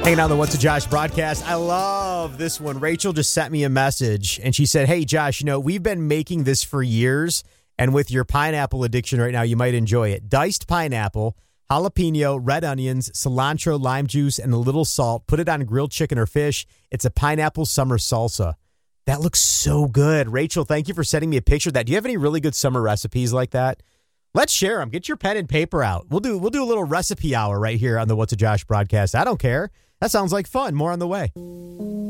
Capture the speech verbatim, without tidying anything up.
Hanging out on the What's a Josh broadcast. I love this one. Rachel just sent me a message, and she said, hey, Josh, you know, we've been making this for years, and with your pineapple addiction right now, you might enjoy it. Diced pineapple, jalapeno, red onions, cilantro, lime juice, and a little salt. Put it on grilled chicken or fish. It's a pineapple summer salsa. That looks so good. Rachel, thank you for sending me a picture of that. Do you have any really good summer recipes like that? Let's share them. Get your pen and paper out. We'll do we'll do a little recipe hour right here on the What's a Josh broadcast. I don't care. That sounds like fun. More on the way.